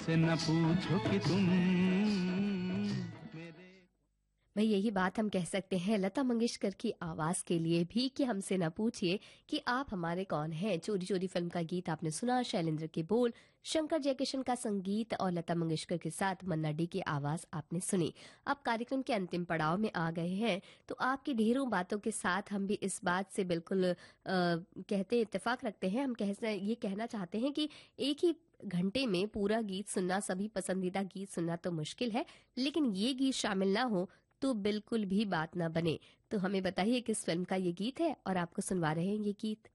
हमसे न पूछो कि तुम भाई यही बात हम कह सकते हैं लता मंगेशकर की आवाज के लिए भी कि हमसे ना पूछिए कि आप हमारे कौन हैं। चोरी चोरी फिल्म का गीत आपने सुना, शैलेंद्र के बोल, शंकर जयकिशन का संगीत और लता मंगेशकर के साथ मन्ना डे की आवाज आपने सुनी। अब कार्यक्रम के अंतिम पड़ाव में आ गए हैं, तो आपकी ढेरों बातों के साथ हम भी इस बात से बिल्कुल कहते इत्तेफाक रखते हैं। हम ये कहना चाहते हैं कि एक ही घंटे में पूरा गीत सुनना, सभी पसंदीदा गीत सुनना तो मुश्किल है, लेकिन ये गीत शामिल ना हो तो बिल्कुल भी बात ना बने। तो हमें बताइए किस फिल्म का ये गीत है और आपको सुनवा रहे हैं ये गीत।